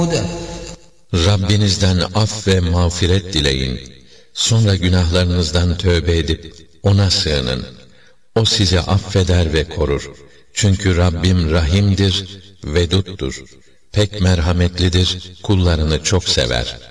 Rabbinizden af ve mağfiret dileyin. Sonra günahlarınızdan tövbe edip ona sığının. O sizi affeder ve korur. Çünkü Rabbim rahimdir, veduttur. Pek merhametlidir, kullarını çok sever.